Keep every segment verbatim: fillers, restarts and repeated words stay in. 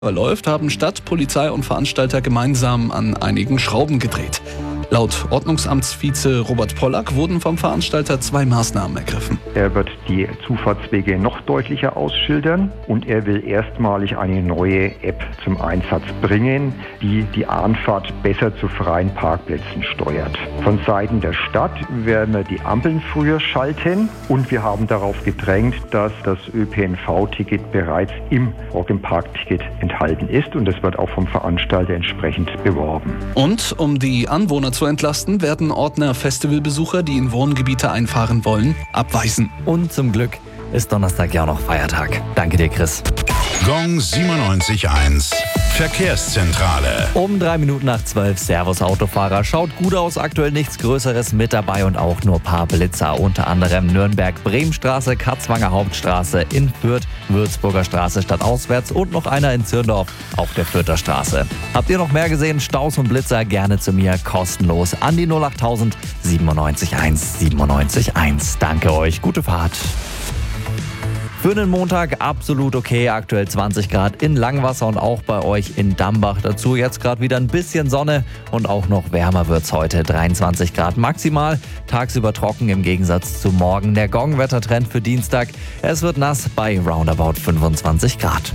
läuft, haben Stadt, Polizei und Veranstalter gemeinsam an einigen Schrauben gedreht. Laut Ordnungsamtsvize Robert Pollack wurden vom Veranstalter zwei Maßnahmen ergriffen. Er wird die Zufahrtswege noch deutlicher ausschildern und er will erstmalig eine neue App zum Einsatz bringen, die die Anfahrt besser zu freien Parkplätzen steuert. Von Seiten der Stadt werden wir die Ampeln früher schalten und wir haben darauf gedrängt, dass das Ö P N V-Ticket bereits im Rock-im-Park-Ticket enthalten ist und das wird auch vom Veranstalter entsprechend beworben. Und um die Anwohner zu entlasten, werden Ordner Festivalbesucher, die in Wohngebiete einfahren wollen, abweisen. Und zum Glück ist Donnerstag ja auch noch Feiertag. Danke dir, Chris. Gong siebenundneunzig Komma eins Verkehrszentrale. Um drei Minuten nach zwölf. Servus Autofahrer. Schaut gut aus, aktuell nichts Größeres mit dabei und auch nur ein paar Blitzer. Unter anderem Nürnberg-Bremenstraße, Katzwanger Hauptstraße, in Fürth, Würzburger Straße stadtauswärts und noch einer in Zirndorf auf der Fürther Straße. Habt ihr noch mehr gesehen? Staus und Blitzer gerne zu mir kostenlos an die null achttausend siebenundneunzig eins siebenundneunzig eins. Danke euch, gute Fahrt. Für einen Montag absolut okay, aktuell zwanzig Grad in Langwasser und auch bei euch in Dambach. Dazu jetzt gerade wieder ein bisschen Sonne und auch noch wärmer wird's heute, dreiundzwanzig Grad maximal. Tagsüber trocken im Gegensatz zu morgen. Der Gong-Wettertrend für Dienstag, es wird nass bei roundabout fünfundzwanzig Grad.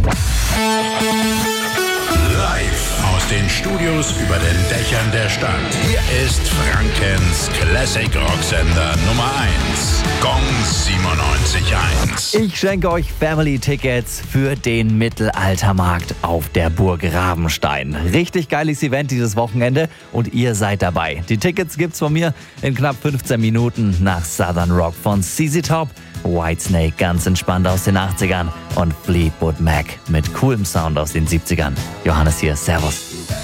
Live aus den Studios über den Dächern der Stadt. Hier ist Frankens Classic Rocksender Nummer eins. Gong siebenundneunzig Komma eins. Ich schenke euch Family-Tickets für den Mittelaltermarkt auf der Burg Rabenstein. Richtig geiles Event dieses Wochenende und ihr seid dabei. Die Tickets gibt's von mir in knapp fünfzehn Minuten nach Southern Rock von C Z Top, Whitesnake ganz entspannt aus den achtzigern und Fleetwood Mac mit coolem Sound aus den siebzigern. Johannes hier, Servus.